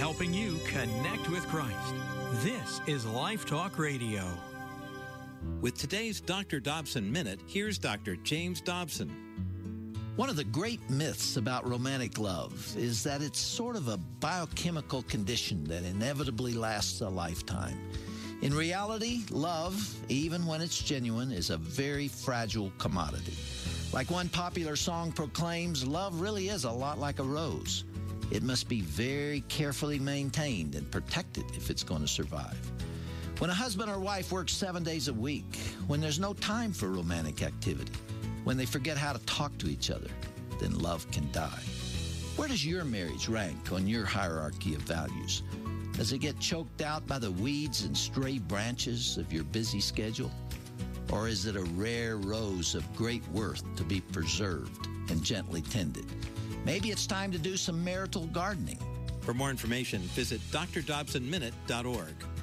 helping you connect with Christ. This is Life Talk Radio. With today's Dr. Dobson Minute, here's Dr. James Dobson. One of the great myths about romantic love is that it's sort of a biochemical condition that inevitably lasts a lifetime. In reality, love, even when it's genuine, is a very fragile commodity. Like one popular song proclaims, love really is a lot like a rose. It must be very carefully maintained and protected if it's going to survive. When a husband or wife works 7 days a week, when there's no time for romantic activity, when they forget how to talk to each other, then love can die. Where does your marriage rank on your hierarchy of values? Does it get choked out by the weeds and stray branches of your busy schedule? Or is it a rare rose of great worth to be preserved and gently tended? Maybe it's time to do some marital gardening. For more information, visit drdobsonminute.org.